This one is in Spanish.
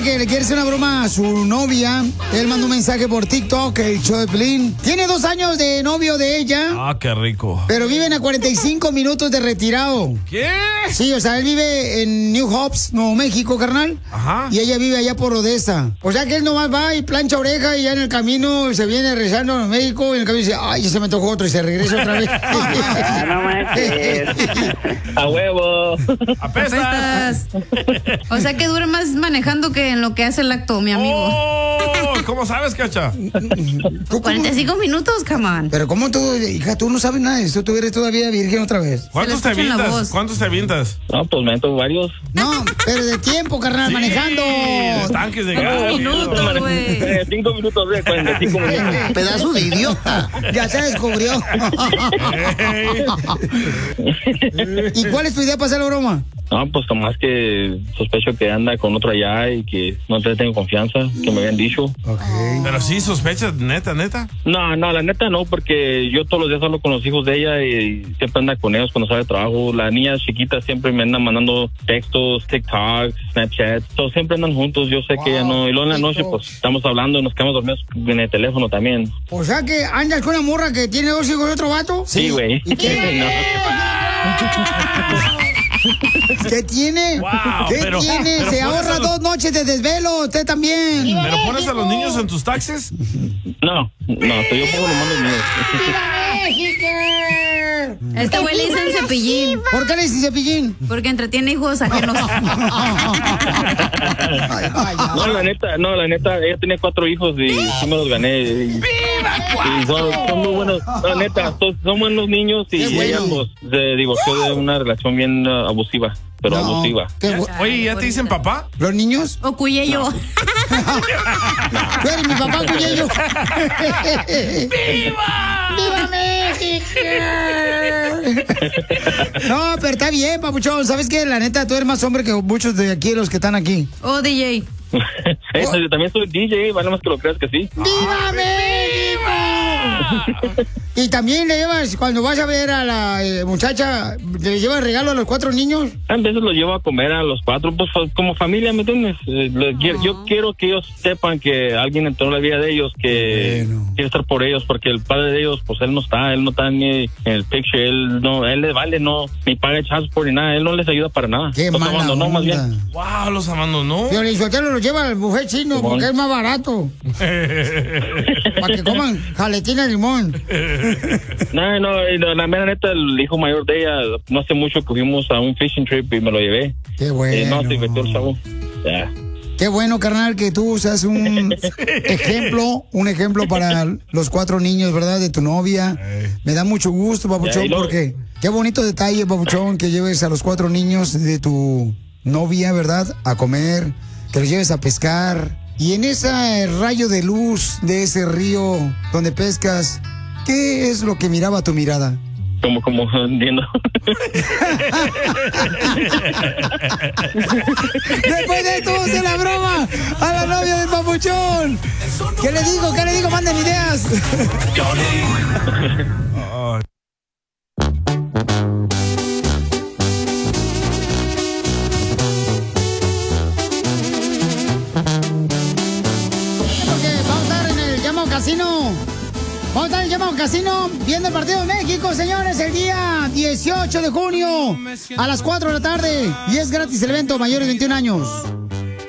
que le quiere hacer una broma a su novia. Él mandó un mensaje por TikTok, el show de Piolín. Tiene 2 años de novio de ella. Ah, qué rico. Pero viven a 45 minutos de retirado. ¿Qué? Sí, o sea, él vive en New Hope, Nuevo México, carnal. Ajá. Y ella vive allá por Odessa. O sea que él nomás va y plancha oreja y ya en el camino se viene rezando a México y en el camino dice, ay, ya se me tocó otro y se regresa otra vez. No manches. A huevo. ¡Apestas! O sea que dura más manejando que en lo que hace el acto, mi amigo. Oh, ¿cómo sabes, Cacha? 45 minutos, come on. Pero ¿cómo tú, hija, tú no sabes nada de esto? Tú eres todavía virgen otra vez. ¿Cuántos te avientas? ¿Cuántos te avientas? No, pues me meto varios. No, pero de tiempo, carnal, Sí, manejando. Tanques de gas. 5 minutos, güey. 5 minutos de 45 minutos. Pedazo de idiota. Ya se descubrió. ¿Y cuál es tu idea para hacer la broma? No, pues nomás que sospecho que anda con otro allá y que no te tengo confianza, que me habían dicho. Okay. Pero sí, sospechas, neta. No, la neta no, porque yo todos los días hablo con los hijos de ella y siempre anda con ellos cuando sale de trabajo. La niña chiquita siempre me anda mandando textos, TikTok, Snapchat, todos siempre andan juntos. Yo sé que ella no. Y luego en la noche, pues estamos hablando, nos quedamos dormidos en el teléfono también. O sea que andas con una morra que tiene 2 hijos de otro vato. Sí, güey. ¿Y qué? ¿Qué tiene? Wow, ¿Qué pero tiene? Se ahorra 2 noches de desvelo, usted también. ¿Pero pones a los niños en tus taxes? No, yo pongo los mandos míos. Este güey le dicen Cepillín. ¿Por qué le dicen Cepillín? Porque entretiene hijos ajenos. No, la neta, ella tenía 4 hijos y sí me los gané. Y son muy buenos, la neta, son buenos niños y ella pues se divorció de una relación bien abusiva, pero abusiva. Oye, ¿ya te dicen papá? ¿Los niños? O Cuyello. Tú eres mi papá, Cuyello. ¡Viva! ¡Viva México! No, pero está bien, papuchón. ¿Sabes qué? La neta, tú eres más hombre que muchos de aquí, los que están aquí. Oh, DJ. Yo también soy DJ, vale más que lo creas que sí. ¡Viva México! Y también le llevas, cuando vas a ver a la muchacha, ¿le llevas regalo a los 4 niños? A veces los llevo a comer a los 4, pues como familia, ¿me entiendes? Yo quiero que ellos sepan que alguien entró en la vida de ellos, que quiere estar por ellos, porque el padre de ellos, pues él no está ni en el picture, él le vale, no, ni paga child support ni nada, él no les ayuda para nada. ¡Qué mala abandonó onda! más bien. Wow, los abandonó. Piolinsotelo lo lleva al buffet chino porque es más barato. Para que coman jaletina de limón. No, la mera neta, el hijo mayor de ella, no hace mucho que fuimos a un fishing trip y me lo llevé. Qué bueno. No, se divirtió el chavo. Ya. Qué bueno, carnal, que tú seas un ejemplo para los 4 niños, ¿verdad? De tu novia. Me da mucho gusto, papuchón, porque qué bonito detalle, papuchón, que lleves a los 4 niños de tu novia, ¿verdad? A comer, que los lleves a pescar. Y en ese rayo de luz de ese río donde pescas, ¿qué es lo que miraba tu mirada? Como entiendo. Después de esto, vamos a hacer la broma a la novia del papuchón. ¿Qué le digo? Manden ideas. Vamos a estar en el Llamo Casino. Vamos a estar en el Llamo Casino viendo el partido de México, señores, el día 18 de junio a las 4 de la tarde. Y es gratis el evento, mayores de 21 años.